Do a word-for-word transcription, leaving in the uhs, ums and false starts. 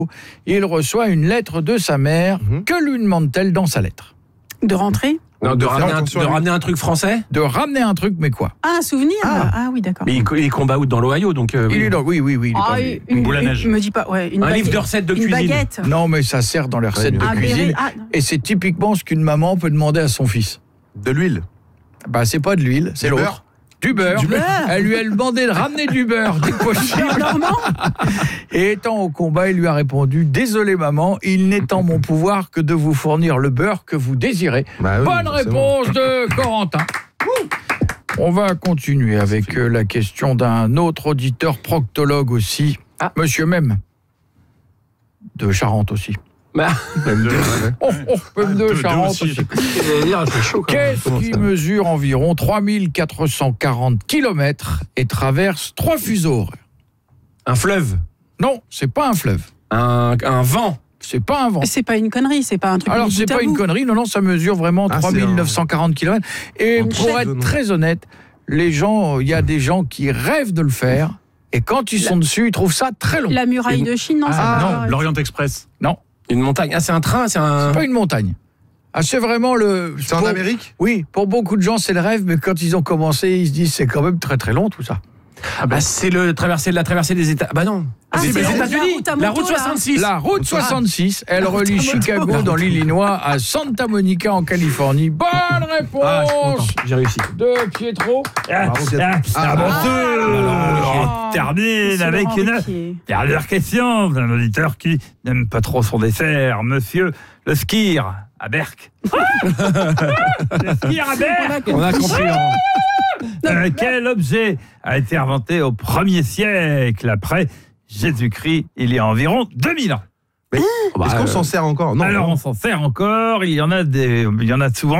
Il reçoit une lettre de sa mère. Mhm. Que lui demande-t-elle dans sa lettre ? De rentrer ? Non, de, de faire ramener un, attention de à lui. ramener un truc français. De ramener un truc, mais quoi ? Ah, un souvenir Ah. ah oui, d'accord. Mais il, il combat où ? Dans l'Ohio, donc. euh, Il oui. est dans... Oui, oui, oui. il est Ah, pas- une, une boule à neige. Me dis pas, ouais, une Un baguette. livre de recettes de Une cuisine. baguette. Non, mais ça sert dans les recettes de Un cuisine. béret. Ah, non. Et c'est typiquement ce qu'une maman peut demander à son fils. De l'huile. Bah, c'est pas de l'huile, c'est Du l'autre. beurre. Du beurre. Du beurre. Elle lui a demandé de ramener du beurre dès que possible. Normand. Et étant au combat, il lui a répondu « Désolé maman, il n'est en mon pouvoir que de vous fournir le beurre que vous désirez. Bah oui, Bonne forcément. réponse de Corentin. On va continuer avec euh, la question d'un autre auditeur proctologue aussi. Ah. Monsieur Même. De Charente aussi. Bah, Même deux, ouais. Oh, oh, Même de deux Charente aussi. aussi. j'allais dire, c'est chaud quand même. Qu'est-ce Comment qui ça mesure environ trois mille quatre cent quarante kilomètres et traverse trois fuseaux horaires ? Un fleuve. Non, c'est pas un fleuve. Un, un vent. C'est pas un vent. C'est pas une connerie, c'est pas un truc. Alors, mis c'est bout à pas une bout. connerie, non, non, ça mesure vraiment Ah, trois mille neuf cent quarante kilomètres. Et Une pour chaîne. être très honnête, les gens, il y a des gens qui rêvent de le faire, et quand ils sont dessus, ils trouvent ça très long. La muraille de Chine, non Ah, ça va Non, pas. l'Orient Express. Non, Une montagne. Ah, c'est un train, c'est un. c'est pas une montagne. Ah, c'est vraiment le... C'est en pour- Amérique ? Oui, pour beaucoup de gens, c'est le rêve, mais quand ils ont commencé, ils se disent c'est quand même très très long tout ça. Ah bah, c'est le traversée, la traversée des États. Bah non. Ah, c'est c'est les la- la États-Unis. route à La moto, route là. soixante-six. La route soixante-six, elle La route relie à moto. Chicago dans l'Illinois à Santa Monica en Californie. Bonne réponse Ah, je suis content. J'ai réussi. de Pietro. Bravo, Pietro. Ah, Ah, bon, ah, alors, on termine Monsieur avec Laurent une Ruquier. dernière question d'un auditeur qui n'aime pas trop son dessert, monsieur le skier à Berck. Le skier à Berck. On a compris. hein. Euh, quel objet a été inventé au premier siècle après Jésus-Christ, il y a environ deux mille ans? Est-ce qu'on s'en sert encore ? Non. Alors on s'en sert encore, il y en a des, il y en a souvent